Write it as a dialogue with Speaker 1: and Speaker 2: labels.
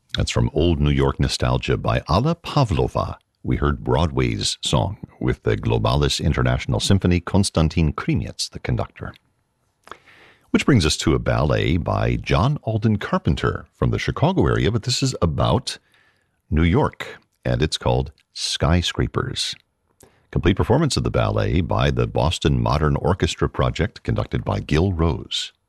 Speaker 1: That's from Old New York Nostalgia by Alla Pavlova. We heard Broadway's song with the Globalis International Symphony, Konstantin Krimiec, the conductor. Which brings us to a ballet by John Alden Carpenter from the Chicago area, but this is about New York, and it's called Skyscrapers. Complete performance of the ballet by the Boston Modern Orchestra Project, conducted by Gil Rose.